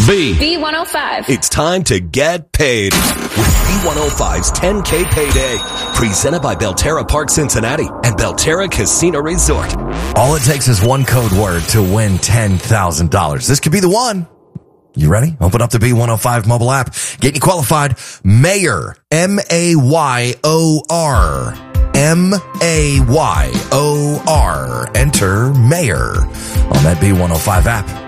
B105. It's time to get paid with B105's 10K Payday. Presented by Belterra Park Cincinnati and Belterra Casino Resort. All it takes is one code word to win $10,000. This could be the one. You ready? Open up the B105 mobile app. Get you qualified. Mayor. M-A-Y-O-R. M-A-Y-O-R. Enter Mayor on that B105 app.